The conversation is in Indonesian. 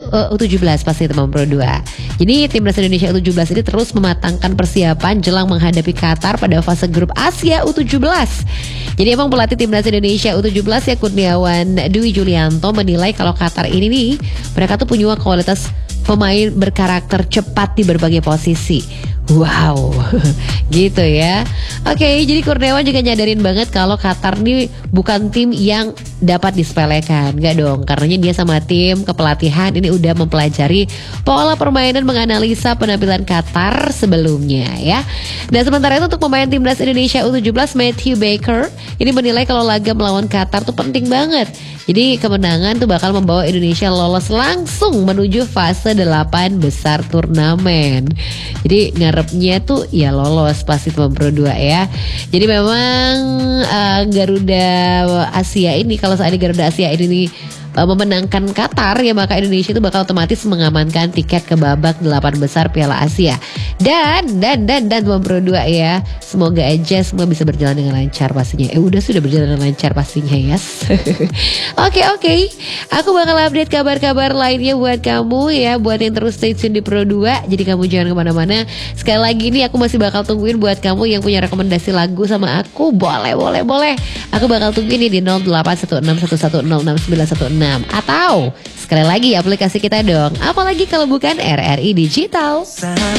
U17 pasti teman Pro 2. Jadi timnas Indonesia U17 ini terus mematangkan persiapan jelang menghadapi Qatar pada fase grup Asia U17. Jadi emang pelatih timnas Indonesia U17 ya Kurniawan Dwi Julianto menilai kalau Qatar ini nih mereka tuh punya kualitas pemain berkarakter cepat di berbagai posisi. Wow, gitu ya. Oke, jadi Kurniawan juga nyadarin banget kalau Qatar ini bukan tim yang dapat disepelekan. Gak dong, karena dia sama tim kepelatihan ini udah mempelajari pola permainan, menganalisa penampilan Qatar sebelumnya ya. Dan sementara itu untuk pemain timnas Indonesia U17 Matthew Baker ini menilai kalau laga melawan Qatar tuh penting banget. Jadi kemenangan tuh bakal membawa Indonesia lolos langsung menuju fase 8 besar turnamen. Jadi ngarepnya tuh ya lolos pasti teman Pro 2 ya. Jadi memang Garuda Asia ini, kalau saat ini Garuda Asia ini nih memenangkan Qatar ya, maka Indonesia itu bakal otomatis mengamankan tiket ke babak 8 besar Piala Asia. Dan teman Pro 2 ya, semoga aja semua bisa berjalan dengan lancar pastinya. Udah sudah berjalan dengan lancar pastinya, yes. Oke. Aku bakal update kabar-kabar lainnya buat kamu ya, buat yang terus stay tune di Pro 2. Jadi kamu jangan kemana-mana. Sekali lagi nih aku masih bakal tungguin buat kamu yang punya rekomendasi lagu sama aku. Boleh. Aku bakal tungguin nih di 081611066916. Atau sekali lagi aplikasi kita dong. Apalagi kalau bukan RRI Digital.